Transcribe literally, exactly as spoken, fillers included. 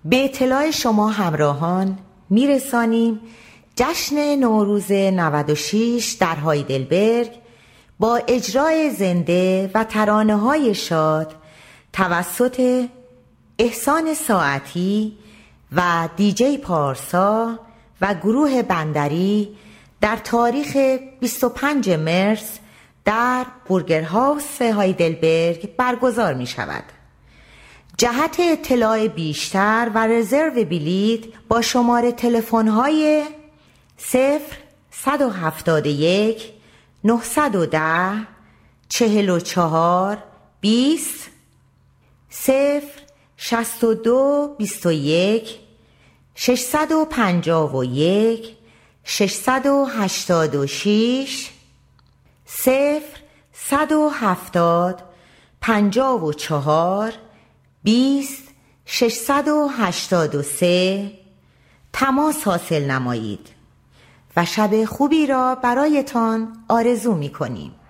به اطلاع شما همراهان میرسانیم جشن نوروز نود و شش در هایدلبرگ با اجرای زنده و ترانه‌های شاد توسط احسان ساعتی و دیجی پارسا و گروه بندری در تاریخ بیست و پنجم مارس در بورگرهاوس هایدلبرگ برگزار می شود. جهت اطلاع بیشتر و رزرو بلیط با شماره تلفن های صفر صد و هفتاد و یک نهصد و ده چهل و چهار بیست صفر شصت و دو بیست و یک ششصد و پنجاه و یک ششصد و هشتاد و شش صفر صد و هفتاد پنجاه و چهار بیست ششصد و هشتاد و سه تماس حاصل نمایید و شب خوبی را برایتان آرزو می کنیم.